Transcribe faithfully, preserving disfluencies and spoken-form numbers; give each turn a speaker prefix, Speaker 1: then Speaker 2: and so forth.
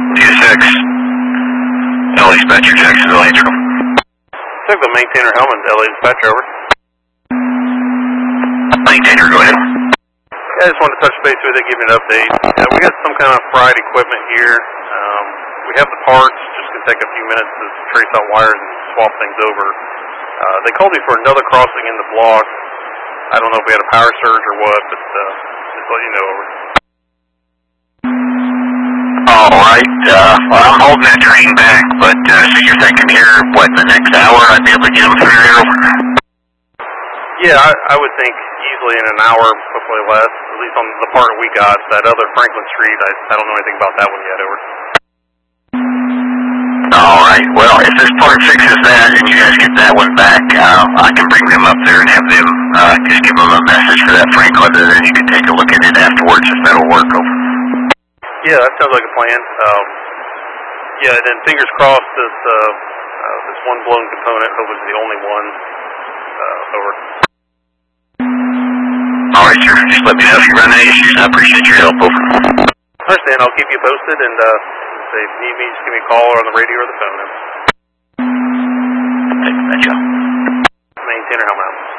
Speaker 1: two six. L A Dispatcher, Jacksonville, Angel.
Speaker 2: Check the maintainer Hellman, L A Dispatcher, over.
Speaker 1: Maintainer, go ahead.
Speaker 2: Yeah, I just wanted to touch base with you, give you an update. Uh, we got some kind of fried equipment here. Um, we have the parts, just going to take a few minutes to trace out wires and swap things over. Uh, they called me for another crossing in the block. I don't know if we had a power surge or what, but uh, just let you know, over.
Speaker 1: All right, uh, well, I'm holding that train back, but uh, so you're thinking here, what, the next hour I'd be able to get them through here, over?
Speaker 2: Yeah, I, I would think easily in an hour, hopefully less, at least on the part we got. That other Franklin Street, I, I don't know anything about that one yet, over.
Speaker 1: All right, well, if this part fixes that and you guys get that one back, uh, I can bring them up there and have them, uh, just give them a message for that Franklin, and then you can take a look at it afterwards if that'll work, over.
Speaker 2: Yeah, that sounds like a plan. Um, yeah, and then fingers crossed this, uh, uh, this one blown component, hopefully it's the only one, uh, over.
Speaker 1: All right, sir. Just let me know if you run any issues. I appreciate your help, over.
Speaker 2: I understand. I'll keep you posted, and uh, say if you need me, just give me a call or on the radio or the phone.
Speaker 1: Hey, thank you.
Speaker 2: Maintainer, helmet out.